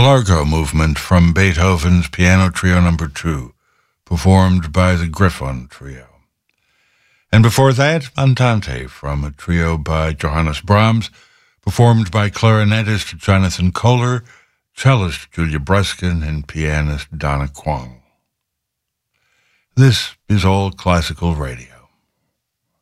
Largo movement from Beethoven's Piano Trio No. 2, performed by the Griffon Trio. And before that, Andante from a trio by Johannes Brahms, performed by clarinetist Jonathan Kohler, cellist Julia Bruskin, and pianist Donna Kwong. This is All Classical Radio.